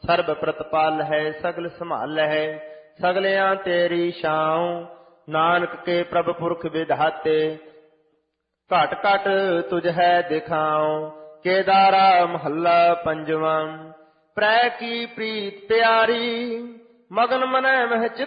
ਸਰਬ ਪ੍ਰਤਪਾਲ ਹੈ ਸਗਲ ਸੰਭਾਲ ਹੈ ਸਗਲਿਆਂ ਤੇਰੀ ਛਾਉ। ਨਾਨਕ ਕੇ ਪ੍ਰਭ ਪੁਰਖ ਵਿਧਾਤੇ ਘਟ ਘਟ ਤੁਝ ਹੈ ਦਿਖਾਉ। ਕੇਦਾਰਾ ਮਹੱਲਾ ਪੰਜਵਾਂ। ਪ੍ਰੈ ਕੀ ਪ੍ਰੀਤ ਪਿਆਰੀ ਮਗਨ ਮਨੈ ਮਹਿ